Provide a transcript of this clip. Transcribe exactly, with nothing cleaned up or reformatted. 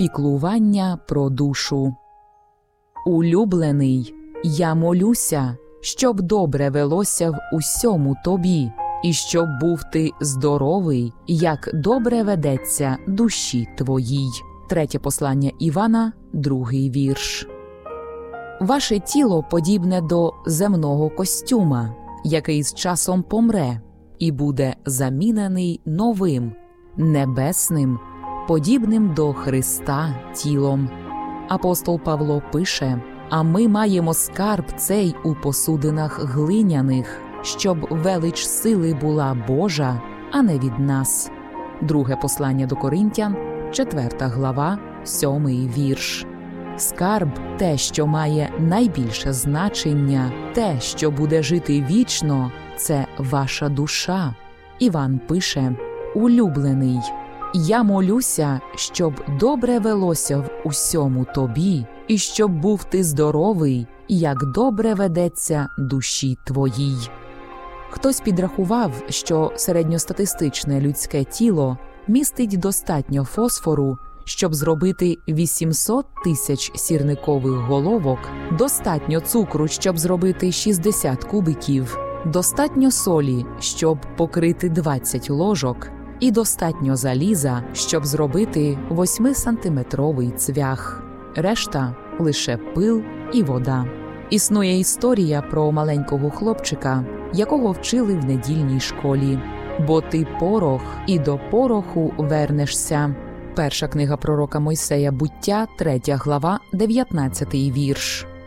Піклування про душу. Улюблений, я молюся, щоб добре велося в усьому тобі, і щоб був ти здоровий, як добре ведеться душі твоїй. Третє послання Івана, другий вірш. Ваше тіло подібне до земного костюма, який з часом помре і буде замінений новим, небесним, подібним до Христа тілом. Апостол Павло пише: «А ми маємо скарб цей у посудинах глиняних, щоб велич сили була Божа, а не від нас». Друге послання до Коринтян, четверта глава, сьомий вірш. Скарб – те, що має найбільше значення, те, що буде жити вічно – це ваша душа. Іван пише: «Улюблений, я молюся, щоб добре велося в усьому тобі, і щоб був ти здоровий, як добре ведеться душі твоїй». Хтось підрахував, що середньостатистичне людське тіло містить достатньо фосфору, щоб зробити вісімсот тисяч сірникових головок, достатньо цукру, щоб зробити шістдесят кубиків, достатньо солі, щоб покрити двадцять ложок, і достатньо заліза, щоб зробити восьмисантиметровий цвях. Решта – лише пил і вода. Існує історія про маленького хлопчика, якого вчили в недільній школі. «Бо ти порох, і до пороху вернешся». Перша книга пророка Мойсея «Буття», третя глава, дев'ятнадцятий вірш.